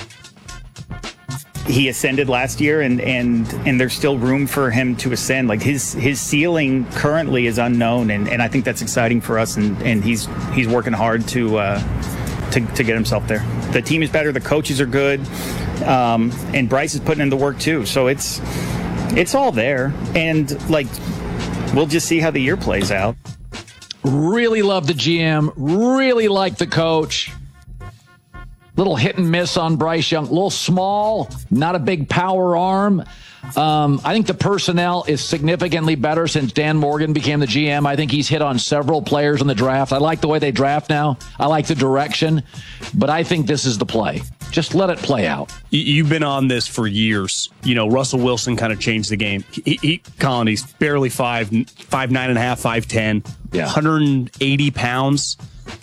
He ascended last year, and and and there's still room for him to ascend. Like his his ceiling currently is unknown, and, and I think that's exciting for us. And, and he's he's working hard to uh, to to get himself there. The team is better, the coaches are good, um, and Bryce is putting in the work too. So it's it's all there, and like we'll just see how the year plays out. Really love the G M. Really like the coach. Little hit and miss on Bryce Young. A little small, not a big power arm. Um, I think the personnel is significantly better since Dan Morgan became the G M. I think he's hit on several players in the draft. I like the way they draft now. I like the direction. But I think this is the play. Just let it play out. You've been on this for years. You know, Russell Wilson kind of changed the game. He, he Colin, he's barely five, five nine and a half, five ten, yeah. one hundred eighty pounds.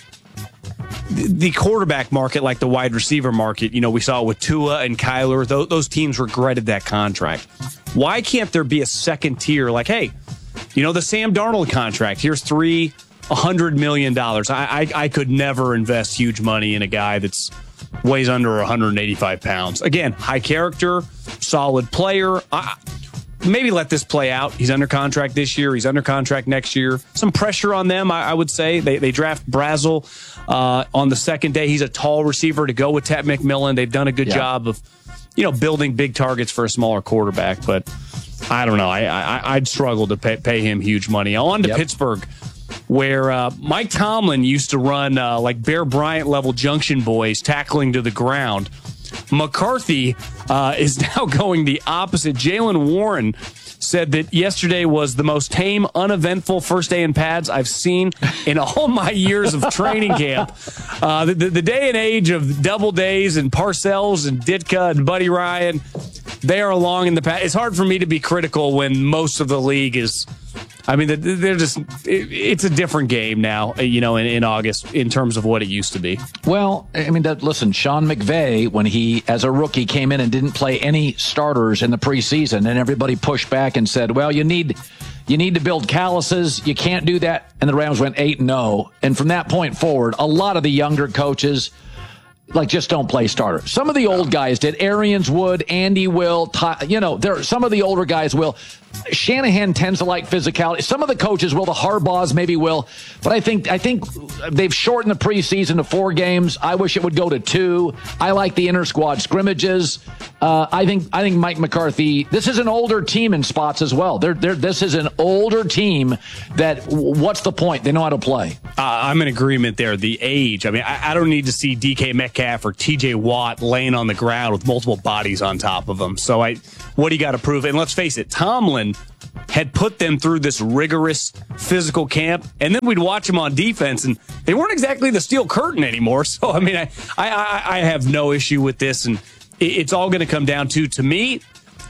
The quarterback market, like the wide receiver market, you know, we saw it with Tua and Kyler. Those, those teams regretted that contract. Why can't there be a second tier like, hey, you know, the Sam Darnold contract, here's three, one hundred million dollars. I, I, I could never invest huge money in a guy that's weighs under one hundred eighty-five pounds. Again, high character, solid player. I, Maybe let this play out. He's under contract this year. He's under contract next year. Some pressure on them, I, I would say. They they draft Brazel uh, on the second day. He's a tall receiver to go with Ted McMillan. They've done a good yeah. job of, you know, building big targets for a smaller quarterback. But I don't know. I, I I'd struggle to pay, pay him huge money. On to yep. Pittsburgh, where uh, Mike Tomlin used to run uh, like Bear Bryant level junction boys tackling to the ground. McCarthy uh, is now going the opposite. Jaylen Warren said that yesterday was the most tame, uneventful first day in pads I've seen in all my years of training camp. Uh, the, the, the day and age of double days and Parcells and Ditka and Buddy Ryan, they are along in the past. It's hard for me to be critical when most of the league is, I mean, they're just, it's a different game now, you know, in, in August in terms of what it used to be. Well, I mean, that, listen, Sean McVay, when he, as a rookie, came in and didn't play any starters in the preseason, and everybody pushed back and said, well, you need you need to build calluses. You can't do that. And the Rams went eight and oh. And from that point forward, a lot of the younger coaches, like, just don't play starters. Some of the old guys did. Arians would, Andy will, Ty, you know, there some of the older guys will. Shanahan tends to like physicality. Some of the coaches will. The Harbaughs maybe will. But I think I think they've shortened the preseason to four games. I wish it would go to two. I like the inter-squad scrimmages. Uh, I think I think Mike McCarthy, this is an older team in spots as well. They're, they're, this is an older team that, what's the point? They know how to play. Uh, I'm in agreement there. The age. I mean, I, I don't need to see D K Metcalf or T J Watt laying on the ground with multiple bodies on top of them. So I, what do you got to prove? And let's face it, Tomlin had put them through this rigorous physical camp, and then we'd watch them on defense, and they weren't exactly the steel curtain anymore. So, I mean, I I, I have no issue with this, and it's all going to come down to, to me,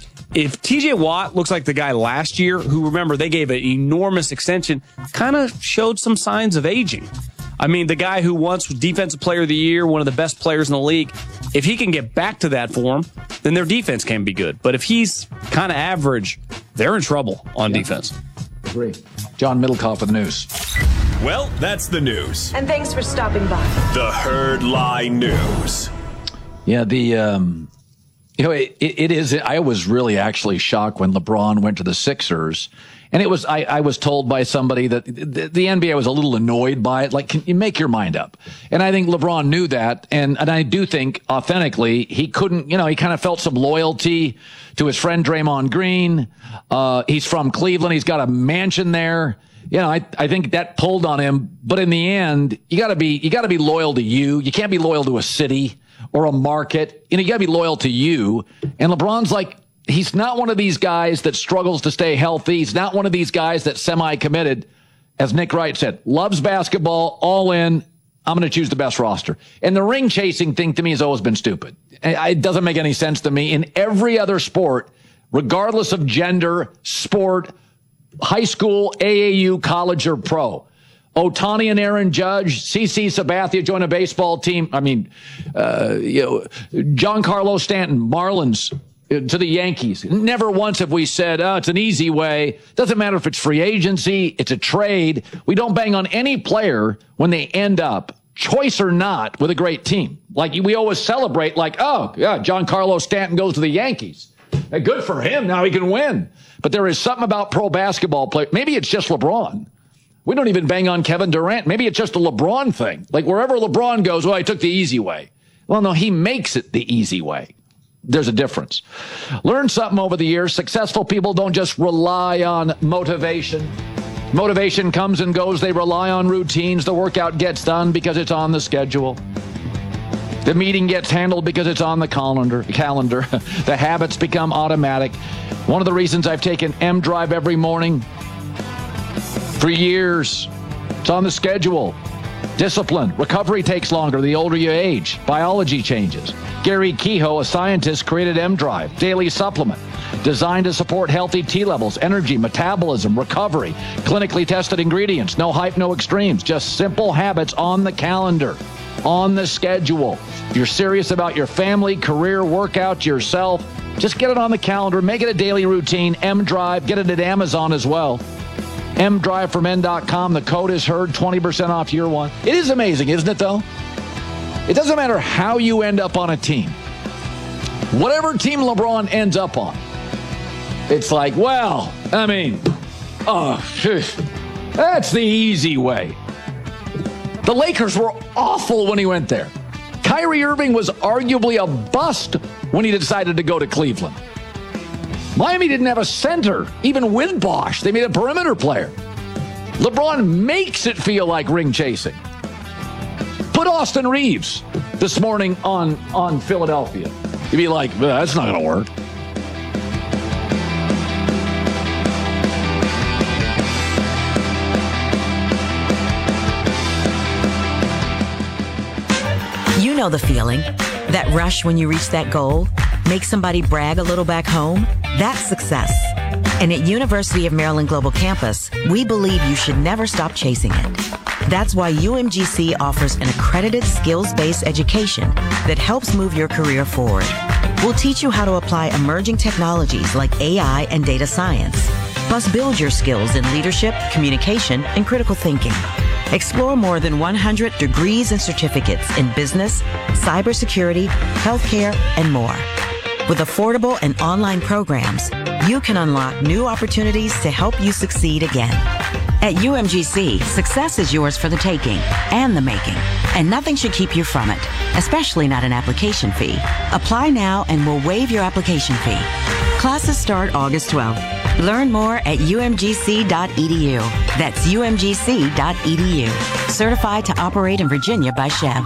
if T J Watt looks like the guy last year, who, remember, they gave an enormous extension, kind of showed some signs of aging. I mean, the guy who once was Defensive Player of the Year, one of the best players in the league, if he can get back to that form, then their defense can be good. But if he's kind of average, they're in trouble on yeah. defense. Agree. John Middlecoff with the news. Well, that's the news. And thanks for stopping by. The Herd Lie News. Yeah, the, um, you know, it, it is, I was really actually shocked when LeBron went to the Sixers. And it was, I, I was told by somebody that the, the N B A was a little annoyed by it. Like, can you make your mind up? And I think LeBron knew that. And, and I do think authentically he couldn't, you know, he kind of felt some loyalty to his friend Draymond Green. Uh, he's from Cleveland. He's got a mansion there. You know, I, I think that pulled on him. But in the end, you gotta be, you gotta be loyal to you. You can't be loyal to a city or a market. You know, you gotta be loyal to you. And LeBron's like, he's not one of these guys that struggles to stay healthy. He's not one of these guys that's semi-committed. As Nick Wright said, loves basketball, all in. I'm going to choose the best roster. And the ring chasing thing to me has always been stupid. It doesn't make any sense to me. In every other sport, regardless of gender, sport, high school, A A U, college, or pro, Ohtani and Aaron Judge, C C Sabathia join a baseball team. I mean, uh, you know, Giancarlo Stanton, Marlins, to the Yankees. Never once have we said, oh, it's an easy way. Doesn't matter if it's free agency, it's a trade. We don't bang on any player when they end up, choice or not, with a great team. Like, we always celebrate, like, oh, yeah, Giancarlo Stanton goes to the Yankees. Hey, good for him. Now he can win. But there is something about pro basketball play. Maybe it's just LeBron. We don't even bang on Kevin Durant. Maybe it's just a LeBron thing. Like, wherever LeBron goes, well, I took the easy way. Well, no, he makes it the easy way. There's a difference. Learn something over the years. Successful people don't just rely on motivation. Motivation comes and goes. They rely on routines. The workout gets done because it's on the schedule. The meeting gets handled because it's on the calendar. Calendar. The habits become automatic. One of the reasons I've taken M Drive every morning for years. It's on the schedule. Discipline. Recovery takes longer the older you age. Biology changes. Gary Kehoe, a scientist, created M Drive, daily supplement designed to support healthy T levels, energy, metabolism, recovery, clinically tested ingredients, no hype, no extremes, just simple habits on the calendar, on the schedule. If you're serious about your family, career, workout, yourself, just get it on the calendar, make it a daily routine. M Drive, get it at Amazon as well. M drive for men dot com. The code is heard, twenty percent off year one. It is amazing, isn't it, though? It doesn't matter how you end up on a team. Whatever team LeBron ends up on, it's like, well, I mean, oh, that's the easy way. The Lakers were awful when he went there. Kyrie Irving was arguably a bust when he decided to go to Cleveland. Miami didn't have a center, even with Bosh. They made a perimeter player. LeBron makes it feel like ring chasing. Put Austin Reeves this morning on, on Philadelphia. You'd be like, that's not going to work. You know the feeling. That rush when you reach that goal. Make somebody brag a little back home. That's success. And at University of Maryland Global Campus, we believe you should never stop chasing it. That's why U M G C offers an accredited skills-based education that helps move your career forward. We'll teach you how to apply emerging technologies like A I and data science, plus build your skills in leadership, communication, and critical thinking. Explore more than one hundred degrees and certificates in business, cybersecurity, healthcare, and more. With affordable and online programs, you can unlock new opportunities to help you succeed again. At U M G C, success is yours for the taking and the making, and nothing should keep you from it, especially not an application fee. Apply now and we'll waive your application fee. Classes start August twelfth. Learn more at U M G C dot E D U. That's U M G C dot E D U. Certified to operate in Virginia by Chev.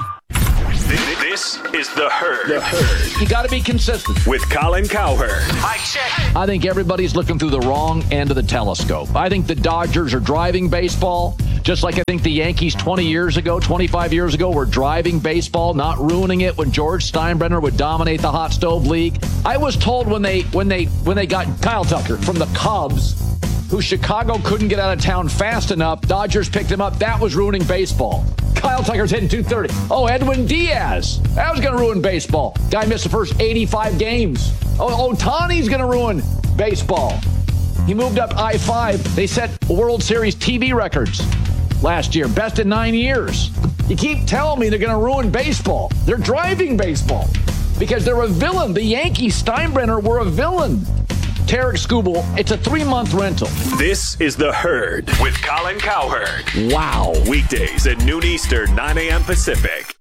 This is The Herd. The Herd. You got to be consistent. With Colin Cowherd. I check. I think everybody's looking through the wrong end of the telescope. I think the Dodgers are driving baseball, just like I think the Yankees twenty years ago, twenty-five years ago, were driving baseball, not ruining it when George Steinbrenner would dominate the hot stove league. I was told when they when they when they got Kyle Tucker from the Cubs, who Chicago couldn't get out of town fast enough, Dodgers picked him up. That was ruining baseball. Kyle Tucker's hitting two thirty. Oh, Edwin Diaz. That was going to ruin baseball. Guy missed the first eighty-five games. Oh, Ohtani's going to ruin baseball. He moved up I five. They set World Series T V records last year. Best in nine years. You keep telling me they're going to ruin baseball. They're driving baseball because they're a villain. The Yankees, Steinbrenner, were a villain. Tarek Skubal, it's a three-month rental. This is The Herd with Colin Cowherd. Wow. Weekdays at noon Eastern, nine a.m. Pacific.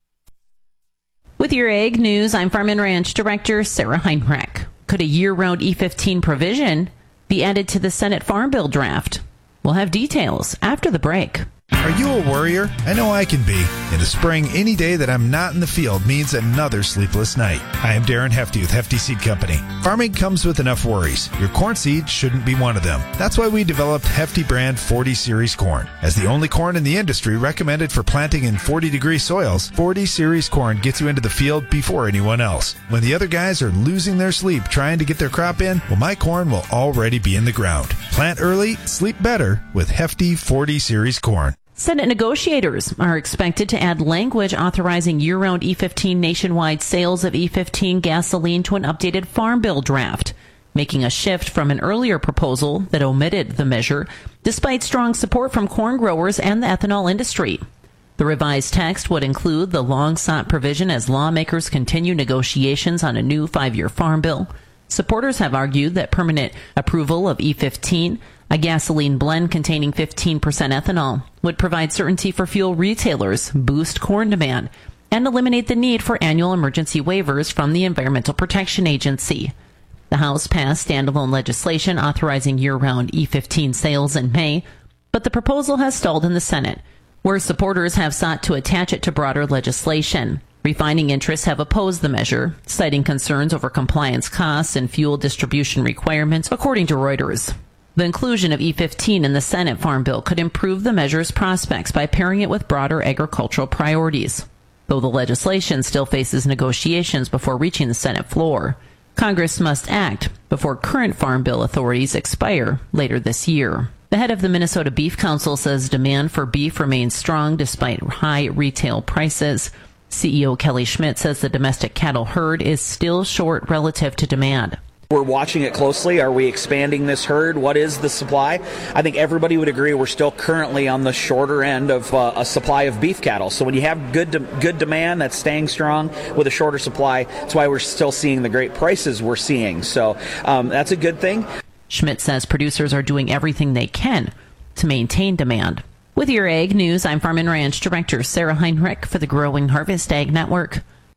With your Ag News, I'm Farm and Ranch Director Sarah Heinrich. Could a year-round E fifteen provision be added to the Senate Farm Bill draft? We'll have details after the break. Are you a worrier? I know I can be. In the spring, any day that I'm not in the field means another sleepless night. I am Darren Hefty with Hefty Seed Company. Farming comes with enough worries. Your corn seed shouldn't be one of them. That's why we developed Hefty brand forty series corn. As the only corn in the industry recommended for planting in forty degree soils, forty series corn gets you into the field before anyone else. When the other guys are losing their sleep trying to get their crop in, well, my corn will already be in the ground. Plant early, sleep better with Hefty forty series corn. Senate negotiators are expected to add language authorizing year-round E fifteen nationwide sales of E fifteen gasoline to an updated Farm Bill draft, making a shift from an earlier proposal that omitted the measure, despite strong support from corn growers and the ethanol industry. The revised text would include the long-sought provision as lawmakers continue negotiations on a new five-year Farm Bill. Supporters have argued that permanent approval of E fifteen, a gasoline blend containing fifteen percent ethanol, would provide certainty for fuel retailers, boost corn demand, and eliminate the need for annual emergency waivers from the Environmental Protection Agency. The House passed standalone legislation authorizing year-round E fifteen sales in May, but the proposal has stalled in the Senate, where supporters have sought to attach it to broader legislation. Refining interests have opposed the measure, citing concerns over compliance costs and fuel distribution requirements, according to Reuters. The inclusion of E fifteen in the Senate Farm Bill could improve the measure's prospects by pairing it with broader agricultural priorities. Though the legislation still faces negotiations before reaching the Senate floor, Congress must act before current Farm Bill authorities expire later this year. The head of the Minnesota Beef Council says demand for beef remains strong despite high retail prices. C E O Kelly Schmidt says the domestic cattle herd is still short relative to demand. We're watching it closely. Are we expanding this herd? What is the supply? I think everybody would agree we're still currently on the shorter end of uh, a supply of beef cattle. So when you have good de- good demand that's staying strong with a shorter supply, that's why we're still seeing the great prices we're seeing. So um, that's a good thing. Schmidt says producers are doing everything they can to maintain demand. With your Ag News, I'm Farm and Ranch Director Sarah Heinrich for the Growing Harvest Ag Network.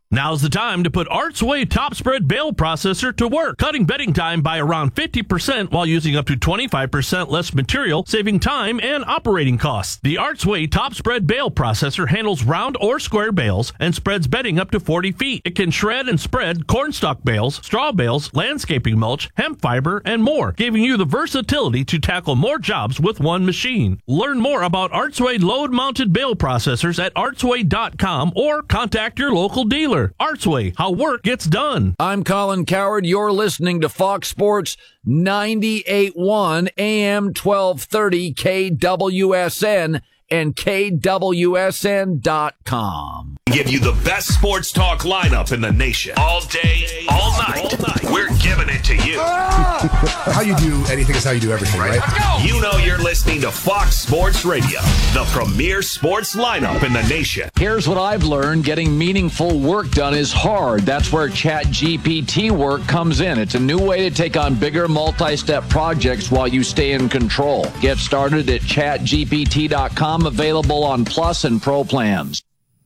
Now's the time to put Artsway Top Spread Bale Processor to work, cutting bedding time by around fifty percent while using up to twenty-five percent less material, saving time and operating costs. The Artsway Top Spread Bale Processor handles round or square bales and spreads bedding up to forty feet. It can shred and spread cornstalk bales, straw bales, landscaping mulch, hemp fiber, and more, giving you the versatility to tackle more jobs with one machine. Learn more about Artsway load-mounted bale processors at artsway dot com or contact your local dealer. Artsway, how work gets done. I'm Colin Coward. You're listening to Fox Sports ninety-eight point one A M twelve thirty K W S N and K W S N dot com. Give you the best sports talk lineup in the nation. All day, all night. All night. We're giving it to you. How you do anything is how you do everything, right? right? You know you're listening to Fox Sports Radio, the premier sports lineup in the nation. Here's what I've learned. Getting meaningful work done is hard. That's where Chat G P T work comes in. It's a new way to take on bigger multi-step projects while you stay in control. Get started at chat G P T dot com. Available on Plus and Pro plans.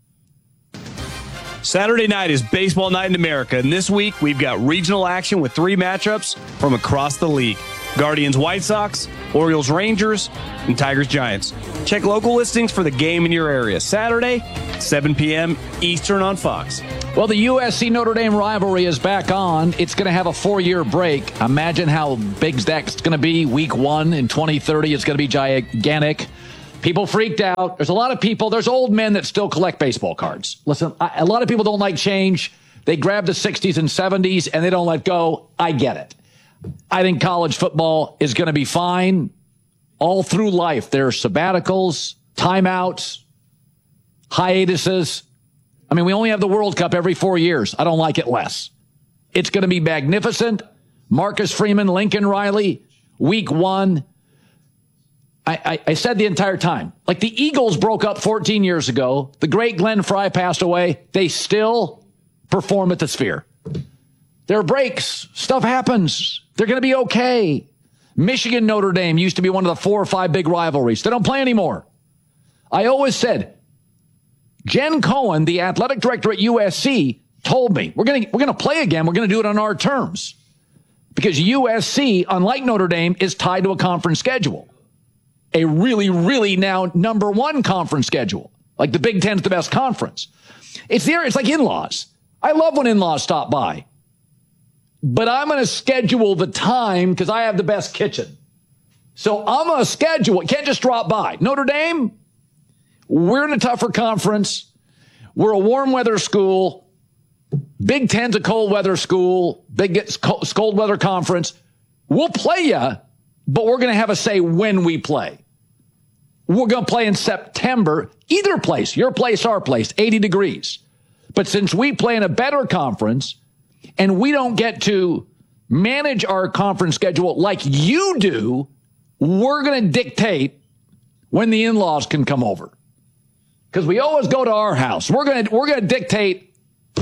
Saturday night is baseball night in America, and this week we've got regional action with three matchups from across the league. Guardians White Sox, Orioles Rangers, and Tigers Giants. Check local listings for the game in your area. Saturday, seven p.m. Eastern on Fox. Well, the U S C Notre Dame rivalry is back on. It's going to have a four-year break. Imagine how big that's going to be. Week one in twenty thirty, it's going to be gigantic. People freaked out. There's a lot of people. There's old men that still collect baseball cards. Listen, I, a lot of people don't like change. They grab the sixties and seventies and they don't let go. I get it. I think college football is going to be fine all through life. There are sabbaticals, timeouts, hiatuses. I mean, we only have the World Cup every four years. I don't like it less. It's going to be magnificent. Marcus Freeman, Lincoln Riley, week one. I, I, I said the entire time, like the Eagles broke up fourteen years ago. The great Glenn Fry passed away. They still perform at the Sphere. There are breaks. Stuff happens. They're going to be okay. Michigan, Notre Dame used to be one of the four or five big rivalries. They don't play anymore. I always said, Jen Cohen, the athletic director at U S C, told me, we're going to, we're going to play again. We're going to do it on our terms. Because U S C, unlike Notre Dame, is tied to a conference schedule. A really, really now number one conference schedule. Like the Big Ten's the best conference. It's there. It's like in-laws. I love when in-laws stop by. But I'm going to schedule the time because I have the best kitchen. So I'm going to schedule it. Can't just drop by. Notre Dame, we're in a tougher conference. We're a warm weather school. Big Ten's a cold weather school. Big cold weather conference. We'll play you, but we're going to have a say when we play. We're going to play in September, either place, your place, our place, eighty degrees. But since we play in a better conference and we don't get to manage our conference schedule like you do, we're going to dictate when the in-laws can come over. Because we always go to our house. We're going to, we're going to dictate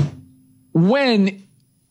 when,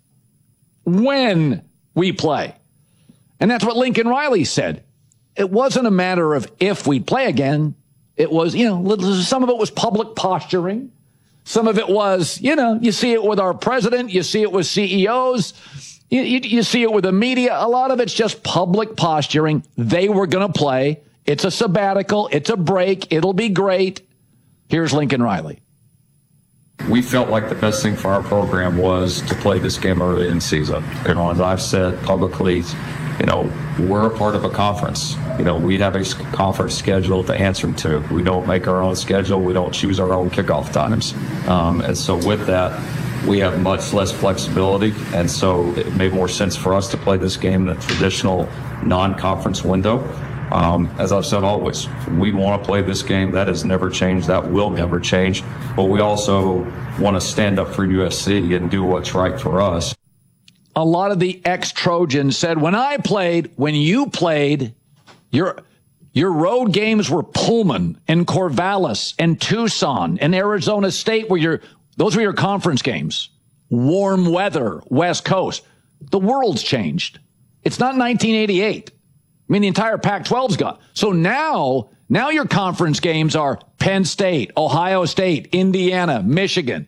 when we play. And that's what Lincoln Riley said. It wasn't a matter of if we play again. It was, you know, some of it was public posturing. Some of it was, you know, you see it with our president. You see it with C E Os. You, you, you see it with the media. A lot of it's just public posturing. They were going to play. It's a sabbatical. It's a break. It'll be great. Here's Lincoln Riley. We felt like the best thing for our program was to play this game early in season. You know, as I've said publicly, you know, we're a part of a conference. You know, we have a conference schedule to answer to. We don't make our own schedule. We don't choose our own kickoff times. Um, and so with that, we have much less flexibility. And so it made more sense for us to play this game in a traditional non-conference window. Um, as I've said always, we want to play this game. That has never changed. That will never change. But we also want to stand up for U S C and do what's right for us. A lot of the ex-Trojans said, when I played, when you played, your your road games were Pullman and Corvallis and Tucson and Arizona State, where your those were your conference games. Warm weather, West Coast. The world's changed. It's not nineteen eighty-eight. I mean, the entire Pac twelve's gone. So now, now your conference games are Penn State, Ohio State, Indiana, Michigan.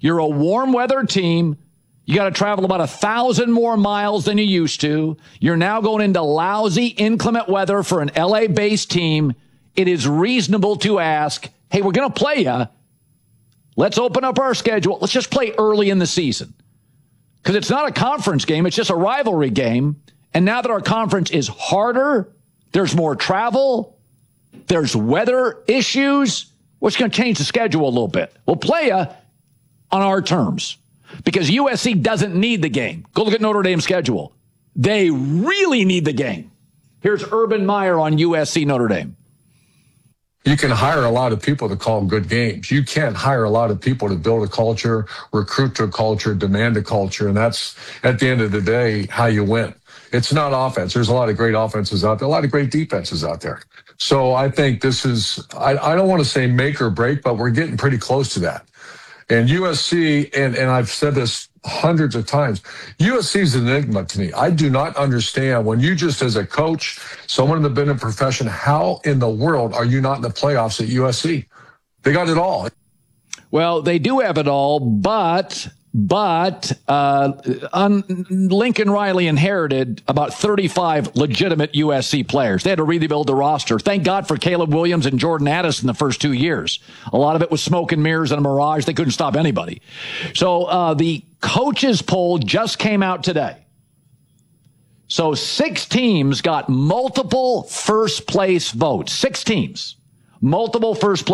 You're a warm weather team. You got to travel about a thousand more miles than you used to. You're now going into lousy, inclement weather for an L A-based team. It is reasonable to ask, hey, we're going to play you. Let's open up our schedule. Let's just play early in the season. Because it's not a conference game. It's just a rivalry game. And now that our conference is harder, there's more travel, there's weather issues, which is going to change the schedule a little bit. We'll play you on our terms. Because U S C doesn't need the game. Go look at Notre Dame's schedule. They really need the game. Here's Urban Meyer on U S C Notre Dame. You can hire a lot of people to call good games. You can't hire a lot of people to build a culture, recruit to a culture, demand a culture. And that's, at the end of the day, how you win. It's not offense. There's a lot of great offenses out there, a lot of great defenses out there. So I think this is, I, I don't want to say make or break, but we're getting pretty close to that. And U S C, and, and I've said this hundreds of times, U S C is an enigma to me. I do not understand when you just as a coach, someone in the business profession, how in the world are you not in the playoffs at U S C? They got it all. Well, they do have it all, but but uh, un- Lincoln Riley inherited about thirty-five legitimate U S C players. They had to rebuild the roster. Thank God for Caleb Williams and Jordan Addison the first two years. A lot of it was smoke and mirrors and a mirage. They couldn't stop anybody. So uh, the coaches poll just came out today. So six teams got multiple first place votes. Six teams, multiple first place.